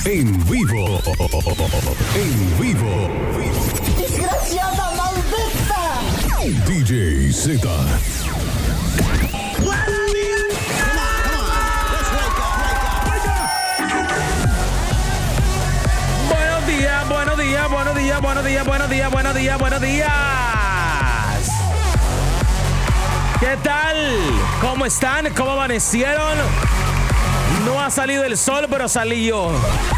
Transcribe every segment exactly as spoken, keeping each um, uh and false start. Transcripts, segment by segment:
En vivo. En vivo. ¡Desgraciada maldita! D J Z. Buenos días, buenos días, buenos días, buenos días, buenos días, buenos días, buenos días. ¿Qué tal? ¿Cómo están? ¿Cómo amanecieron? No ha salido el sol, pero salí yo.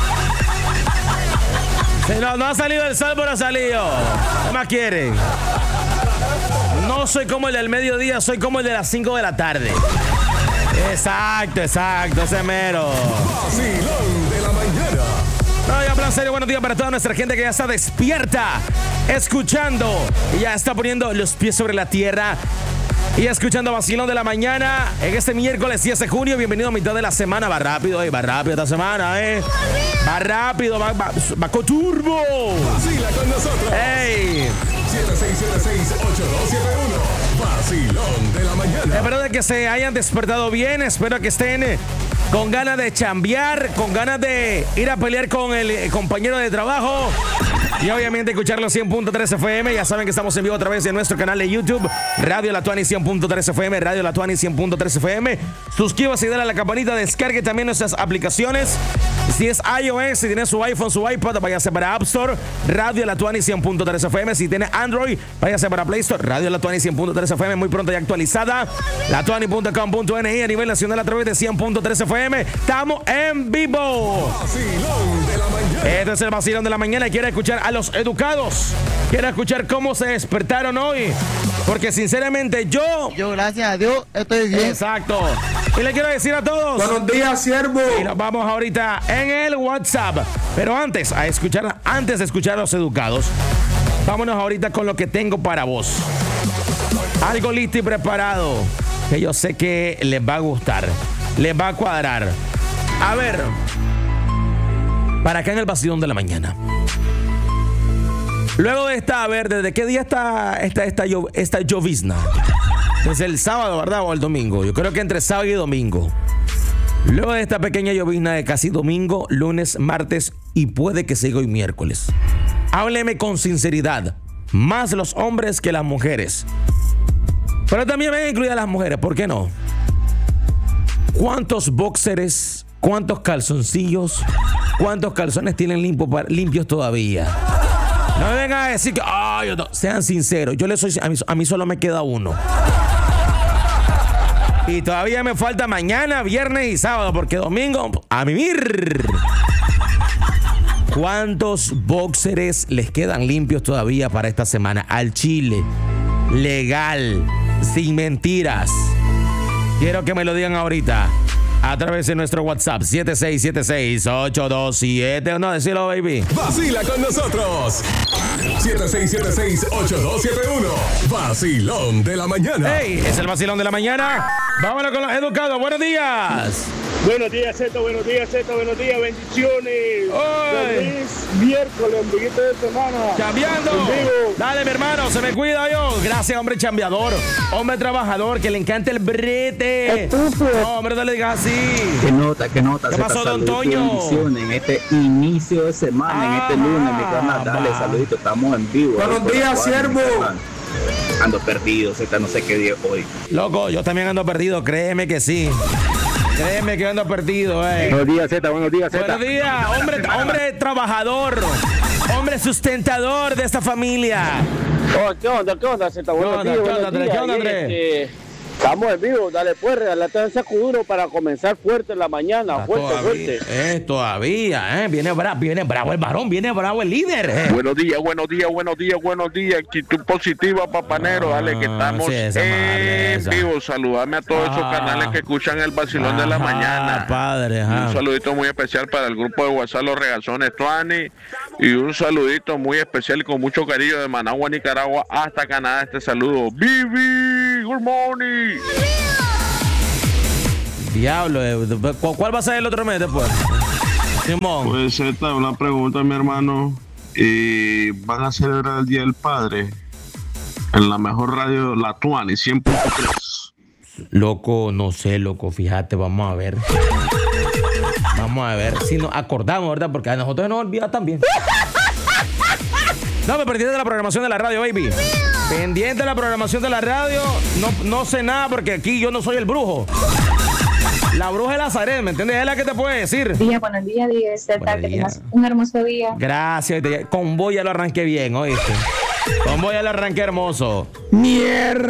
No, no ha salido el sol, pero salí yo. ¿Qué más quieren? No soy como el del mediodía, soy como el de las cinco de la tarde. Exacto, exacto, ese mero. Vacilón de la mañana. No, ya, plan serio, buenos días para toda nuestra gente que ya está despierta, escuchando y ya está poniendo los pies sobre la tierra y escuchando Vacilón de la mañana en este miércoles diez de junio. Bienvenido a mitad de la semana. Va rápido, eh, va rápido esta semana, eh. Va rápido, va, va, va con turbo. Vacila con nosotros. ¡Ey! siete seis siete seis, ocho dos siete uno. Vacilón de la mañana. Espero de que se hayan despertado bien. Espero que estén eh, con ganas de chambear, con ganas de ir a pelear con el eh, compañero de trabajo. Y obviamente escuchar los cien punto tres F M. Ya saben que estamos en vivo a través de nuestro canal de YouTube, Radio La Tuani cien punto tres F M, Radio La Tuani cien punto tres F M. Suscríbase y dale a la campanita, descargue también nuestras aplicaciones. Si es iOS, si tiene su iPhone, su iPad, váyase para App Store, Radio La Tuani cien punto tres F M. Si tiene Android, váyase para Play Store, Radio La Tuani cien punto tres F M, muy pronto ya actualizada. La Tuani punto com punto N I a nivel nacional a través de cien punto tres F M. Estamos en vivo. Vacilón de la mañana. Este es el Vacilón de la mañana y quiero escuchar a los educados. Quiero escuchar cómo se despertaron hoy. Porque sinceramente yo... Yo, gracias a Dios, estoy bien. Exacto. Y le quiero decir a todos... Buenos días, siervo. Y nos vamos ahorita en el WhatsApp. Pero antes, a escuchar, antes de escuchar a los educados, vámonos ahorita con lo que tengo para vos. Algo listo y preparado que yo sé que les va a gustar, les va a cuadrar. A ver, para acá en el Vacilón de la mañana. Luego de esta, a ver, ¿desde qué día está esta, esta, esta, esta llovizna? Desde el sábado, ¿verdad? O el domingo. Yo creo que entre sábado y domingo. Luego de esta pequeña llovizna de casi domingo, lunes, martes y puede que siga hoy miércoles. Hábleme con sinceridad. Más los hombres que las mujeres. Pero también ven incluidas las mujeres, ¿por qué no? ¿Cuántos boxers, cuántos calzoncillos, cuántos calzones tienen limpo, limpios todavía? No me vengan a decir que, ay, no. Sean sinceros, yo le soy, a mí, a mí solo me queda uno. Y todavía me falta mañana, viernes y sábado, porque domingo, a mimir. ¿Cuántos boxers les quedan limpios todavía para esta semana? Al chile, legal, sin mentiras. Quiero que me lo digan ahorita a través de nuestro WhatsApp siete seis siete seis, ocho dos siete. No, decilo, baby. Vacila con nosotros. siete seis siete seis, ocho dos siete uno. Vacilón de la mañana. Hey, es el Vacilón de la mañana. Vámonos con los educados. Buenos días. Buenos días, Zeto, buenos días, Zeto, buenos días, bendiciones. ¡Oy! Feliz miércoles, ombliguito de semana. Chambeando. En vivo. Dale, mi hermano, se me cuida yo. Gracias, hombre chambeador, hombre trabajador, que le encanta el brete. Estúpido. No, hombre, no le digas así. ¿Qué nota, qué nota? ¿Qué Zeta, pasó, don saluditos y Toño? bendiciones en este inicio de semana, en este lunes, mi carnal. Dale, Ah, saluditos, estamos en vivo. Buenos Ahí por días, la Tuani, siervo. mi carnal. Ando perdido, Zeta, no sé qué día es hoy. Loco, yo también ando perdido, créeme que sí. Créeme que ando perdido, eh. Buenos días, Zeta, buenos días, Zeta. Buenos días, hombre, hombre trabajador, hombre sustentador de esta familia. Oh, ¿qué onda, qué onda, Zeto? Buenos onda, días, qué buenos onda, Andrés? días. ¿Qué onda, Y, Andrés? este, Estamos en vivo, dale pues, regálate un saco duro para comenzar fuerte en la mañana, fuerte, todavía, fuerte. Eh, todavía, eh. Viene bravo, viene bravo el varón, viene bravo el líder. Eh. Buenos días, buenos días, buenos días, buenos días. Actitud positiva, papanero. Dale, que estamos sí, esa madre, en esa. vivo. Saludame a todos esos Ah. canales que escuchan el Vacilón de la Ajá, mañana. padre, Y ajá. un saludito muy especial para el grupo de WhatsApp Los Regazones Tuani. Y un saludito muy especial y con mucho cariño de Managua, Nicaragua, hasta Canadá. Este saludo. Vivi, good morning. Diablo, eh, ¿cu- ¿cuál va a ser el otro mes después? Simón. Pues Z, una pregunta, mi hermano. ¿Y van a celebrar el Día del Padre en la mejor radio, La Tuani, cien punto tres? Loco, no sé, loco, fíjate, vamos a ver. Vamos Vamos a ver si nos acordamos, ¿verdad? Porque a nosotros nos olvida también. No, me pendiente de la programación de la radio, baby. Pendiente de la programación de la radio. No, no sé nada porque aquí yo no soy el brujo. La bruja de Nazaret, ¿me entiendes? Es la que te puede decir. Buenos días, buenos días, días, que tengas un hermoso día. Gracias. Con vos ya lo arranqué bien, ¿oíste? Con vos ya lo arranqué hermoso. Mi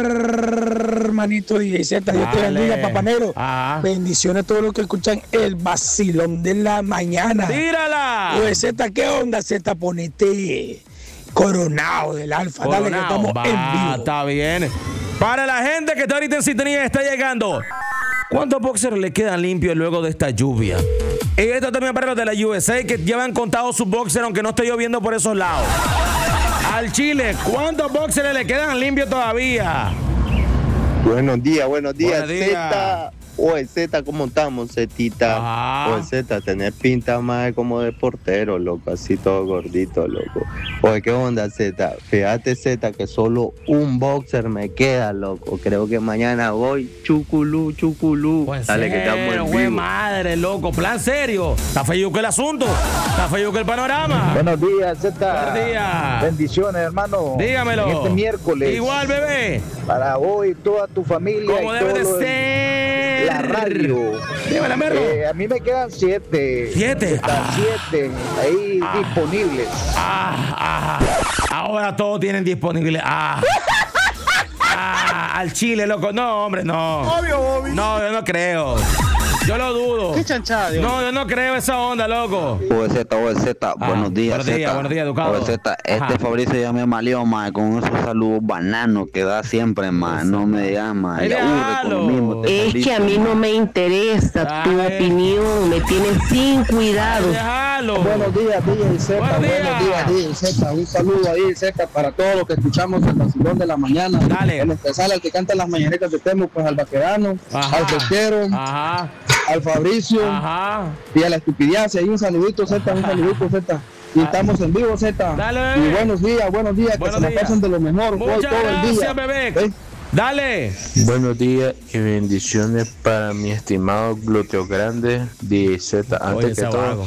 hermanito D J Z, Dios te bendiga, papá negro. Ajá. Bendiciones a todos los que escuchan el vacilón de la mañana. ¡Tírala! D J Z, ¿qué onda, Z? Ponete coronado del alfa. Coronado. Dale, que estamos Va, en vivo. Está bien. Para la gente que está ahorita en sintonía, está llegando. ¿Cuántos boxers le quedan limpios luego de esta lluvia? Y esto también para los de la U S A que llevan contados sus boxers aunque no esté lloviendo por esos lados. Al Chile, ¿cuántos boxers le quedan limpios todavía? Buenos días, buenos días, Buenos días. Z. Oye, Z, ¿cómo estamos, Zetita? Ajá. Oye, Z, tenés pinta más como de portero, loco, así todo gordito, loco. Oye, ¿qué onda, Z? Fíjate, Z, que solo un boxer me queda, loco. Creo que mañana voy chuculú, chuculú. Pues Dale, que estamos en güey, vivo. madre, loco. Plan serio. Está feo que el asunto. Está feo que el panorama. Buenos días, Z. Buenos días. Bendiciones, hermano. Dígamelo. En este miércoles. Igual, bebé. Para hoy, toda tu familia. Como y debe de todo el- ser. La radio. Dímela, Merlo. Eh, a mí me quedan siete. ¿Siete? Están Ah. siete ahí Ah. disponibles. Ah, ah. Ahora todos tienen disponible. Ah. Ah, al Chile, loco. No, hombre, no. Obvio, obvio. No, yo no creo. Yo lo dudo. Qué chanchada, Dios. No, yo no creo esa onda, loco. O Z, O Z, Ah, buenos días, buenos días, Z. buenos días, educado. O Z, este Ajá. Fabricio ya me malió, ma, con esos saludos bananos que da siempre, ma. No me llama, Ay, ya aburre con déjalo. lo mismo. este Es que a mí no me interesa tu Ay. opinión, me tienes sin cuidado. Déjalo. Buenos días, D J Z. Buenos días. Buenos días, D J Z. Un saludo ahí, Z, para todos los que escuchamos el vacilón de la mañana. Dale. En especial al que canta las mañanitas de Temo, pues al vaquerano, Ajá. al pesquero, Ajá. al Fabricio Ajá. y a la estupidez. Ahí un saludito, Z, un saludito, Z. Y estamos en vivo, Z. Dale, bebé. Y buenos días, buenos días, Buenos que se la días. pasen de lo mejor hoy Muchas todo el día. gracias, bebé. ¿Eh? Dale. Buenos días y bendiciones para mi estimado glúteo grande D J Z. Antes Oye, que ese todo, vago.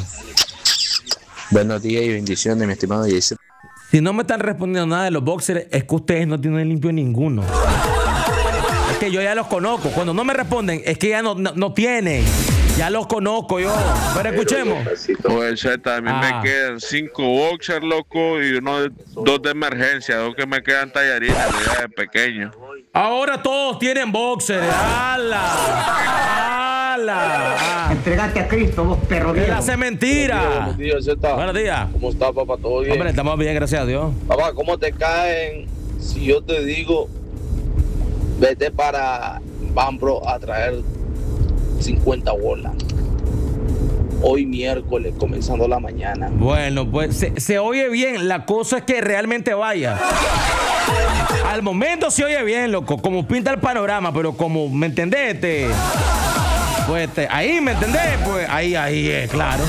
buenos días y bendiciones, mi estimado D J Z. Si no me están respondiendo nada de los boxers, es que ustedes no tienen limpio ninguno. Es que yo ya los conozco. Cuando no me responden, es que ya no, no, no tienen. Ya los conozco yo. Pero escuchemos. Oye, Z, a mí Ah. me quedan cinco boxers, loco, y uno de- dos de emergencia, dos que me quedan tallarines ya de pequeño. Ahora todos tienen boxers. ¡Hala! ¡Hala! Ah, Entregate a Cristo, vos perro ¡Él viejo. hace mentira! Buenos días, Z. Buenos días. ¿Cómo estás, papá? ¿Todo bien? Hombre, estamos bien, gracias a Dios. Papá, ¿cómo te caen si yo te digo, vete para Bambro a traer cincuenta bolas? Hoy miércoles, comenzando la mañana. Bueno, pues se, se oye bien. La cosa es que realmente vaya. Al momento se oye bien, loco. Como pinta el panorama, pero como, ¿me entendés? Este, pues este, ahí, ¿me entendés? Pues ahí, ahí es, claro.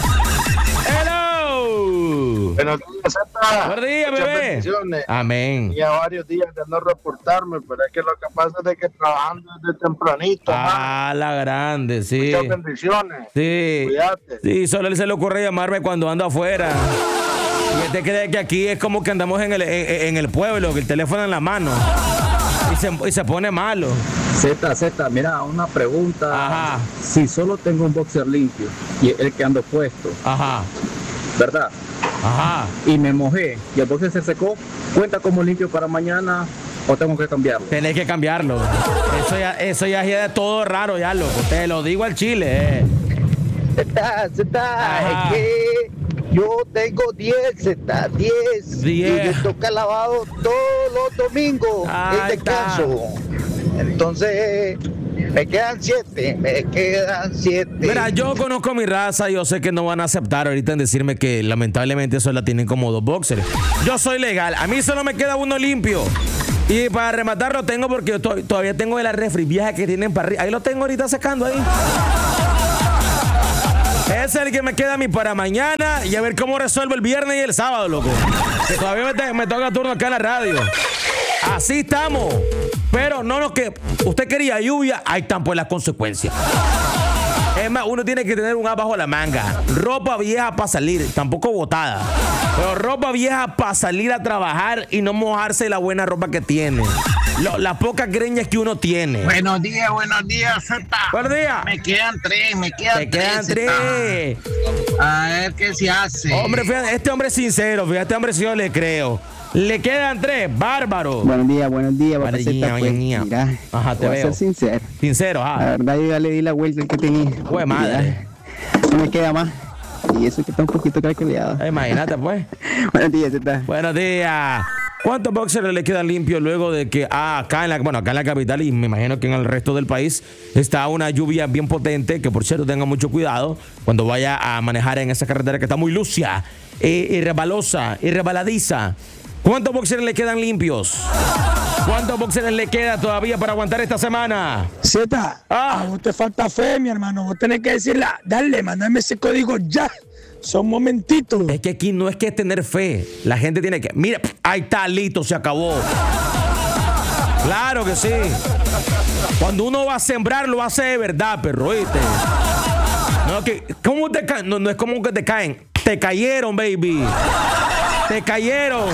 Hello. Buenos días, Z. Buenos días, Muchas bebé. bendiciones. Amén. Y a varios días de no reportarme, pero es que lo que pasa es de que trabajando desde tempranito. Ah, la grande, sí. Muchas bendiciones. Sí. Cuídate. Sí, solo él se le ocurre llamarme cuando ando afuera. Y este cree que aquí es como que andamos en el, en, en el pueblo, que el teléfono en la mano. Y se, y se pone malo. Z, Z, mira, una pregunta. Ajá. Si solo tengo un boxer limpio y el que ando puesto, Ajá. ¿verdad? Ajá. Y me mojé y el boxer se secó, ¿cuenta como limpio para mañana o tengo que cambiarlo? Tenés que cambiarlo. Eso ya, eso ya es de todo raro, ya, loco. Te lo digo al chile, eh. Z, Z, es que yo tengo diez, Z, diez. diez. Y me toca lavado todos los domingos. Ahí Es descanso. Entonces, me quedan siete, me quedan siete. Mira, yo conozco mi raza, yo sé que no van a aceptar ahorita en decirme que lamentablemente solo tienen como dos boxers. Yo soy legal, a mí solo me queda uno limpio. Y para rematarlo tengo porque yo to- todavía tengo de la refri vieja que tienen para arriba. Ahí lo tengo ahorita secando ahí. Ese es el que me queda a mí para mañana y a ver cómo resuelvo el viernes y el sábado, loco. Que todavía me, te- me toca turno acá en la radio. Así estamos. Pero no lo que usted quería lluvia, ahí están pues las consecuencias. Es más, uno tiene que tener un as bajo la manga. Ropa vieja para salir, tampoco botada. Pero ropa vieja para salir a trabajar y no mojarse la buena ropa que tiene. Lo, las pocas greñas que uno tiene. Buenos días, buenos días, Zeta. Buenos días. Me quedan tres, me quedan Te tres. quedan tres. A ver qué se hace. Hombre, fíjate, este hombre es sincero, fíjate, este hombre sí yo le creo. Le quedan tres, bárbaro. Buenos días, buenos días, Buenos papacita, días, pues, buenos días. mira, Ajá, te voy veo. a ser sincero. Sincero, La ah. verdad, yo ya le di la vuelta al que tenía. Jue madre. Mira, no me queda más. Y eso que está un poquito calculado. Imagínate, pues. Buenos días, Zeta. Buenos días. ¿Cuántos boxers le quedan limpios luego de que ah, acá en la, bueno, acá en la capital y me imagino que en el resto del país está una lluvia bien potente, que por cierto tenga mucho cuidado cuando vaya a manejar en esa carretera que está muy lucia y, y rebalosa y rebaladiza? ¿Cuántos boxers le quedan limpios? ¿Cuántos boxers le queda todavía para aguantar esta semana? Zeta, Ah. a vos te falta fe, mi hermano. Vos tenés que decirla, dale, mandame ese código ya. Son momentitos. Es que aquí no es que tener fe. La gente tiene que... Mira, ahí está, listo, se acabó. Claro que sí. Cuando uno va a sembrar, lo hace de verdad, perro, ¿oíste? No, que, ¿cómo te ca- no, no es como que te caen. Te cayeron, baby. Te cayeron.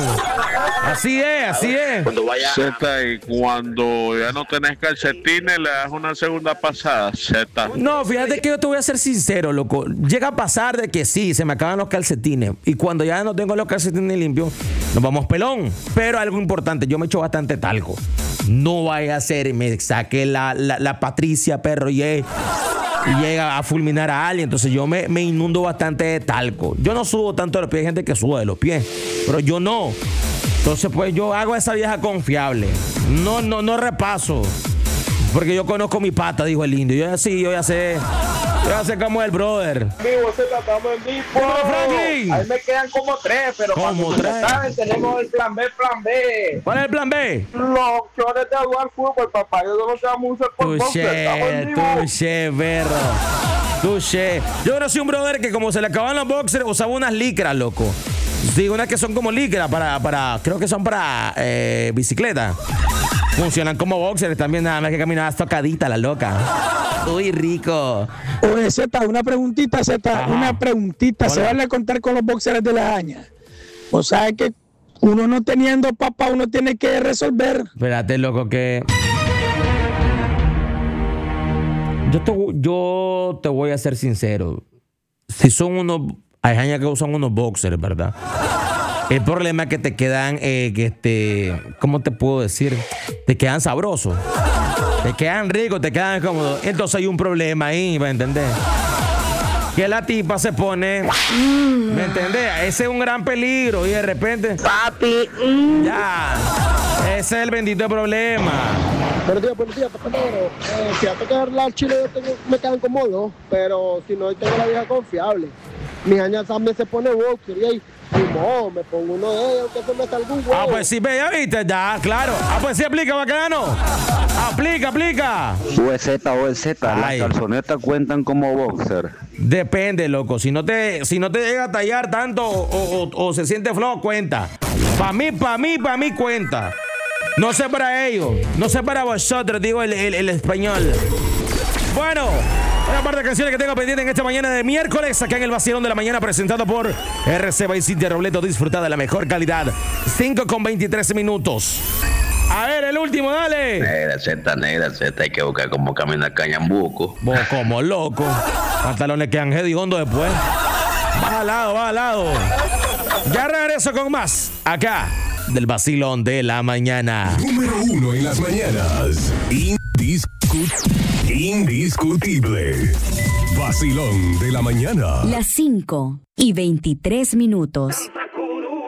Así es, así es. Z, y cuando ya no tenés calcetines, le das una segunda pasada, Z. No, fíjate que yo te voy a ser sincero, loco. Llega a pasar de que sí, se me acaban los calcetines. Y cuando ya no tengo los calcetines limpios, nos vamos pelón. Pero algo importante, yo me echo bastante talco. No vaya a ser, me saque la, la, la Patricia, perro, y, y llega a fulminar a alguien. Entonces yo me, me inundo bastante de talco. Yo no subo tanto de los pies, hay gente que sube de los pies. Pero yo no. Entonces, pues yo hago esa vieja confiable. No, no, no repaso. Porque yo conozco mi pata, dijo el indio. Yo ya sí, yo ya sé. Yo ya sé cómo es el brother. Amigo, se tratamos en vivo. Dímelo, Frankie. Ahí me quedan como tres, pero ¿Cómo cuando tres? se saben, tenemos el plan B, plan B. ¿Cuál es el plan B? Los opciones de jugar fútbol, papá. Yo no sé vamos a usar por boxer. Estamos en Tuche, vivo. tuche, perro. Tuche. Yo conocí un brother que como se le acababan los boxers, usaba unas licras, loco. Sí, unas que son como licras para, para, creo que son para eh, bicicleta. Funcionan como boxers también, nada más que caminaba tocadita la loca. Uy, rico. Oye, Zeta, una preguntita, Zeta, Ajá. una preguntita. Hola. Se vale a contar con los boxers de la Aña. O sea que uno no teniendo papá, uno tiene que resolver. Espérate, loco, que... Yo te, yo te voy a ser sincero. Si son unos... Hay gente que usan unos boxers, ¿verdad? El problema es que te quedan, eh, que este, ¿cómo te puedo decir? Te quedan sabrosos. Te quedan ricos, te quedan cómodos. Entonces hay un problema ahí, ¿me entendés? Que la tipa se pone, ¿me entendés? Ese es un gran peligro y de repente... Papi. Ya. Ese es el bendito problema. Buenos días, buenos días, papá negro. Eh, fíjate que al chile yo tengo, me quedan cómodos, pero si no, tengo la vieja confiable. Mi aña también se pone boxer y ahí, ni modo, me pongo uno de ellos que se me salga un huevo. Ah, pues sí, ve, ya viste, ya, claro. Ah, pues sí, aplica, bacano. Aplica, aplica. U E Z, U E Z, las Ay. calzonetas cuentan como boxer. Depende, loco. Si no te, si no te llega a tallar tanto o, o- o se siente flojo, cuenta. Para mí, para mí, para mí cuenta. No sé para ellos, no sé para vosotros, digo el, el- el español. Bueno, una parte de canciones que tengo pendiente en esta mañana de miércoles, acá en el Vacilón de la Mañana, presentado por R C Vice City Robledo. Disfruta de la mejor calidad. cinco con veintitrés minutos. A ver, el último, dale. Negra, Z, negra, Z, hay que buscar cómo camina Cañambuco. Vos como loco. Pantalones que han hediondo después. Va al lado, va al lado. Ya regreso con más acá del Vacilón de la Mañana. Número uno en las mañanas. Indiscut- indiscutible. Vacilón de la Mañana. Las cinco y veintitrés minutos.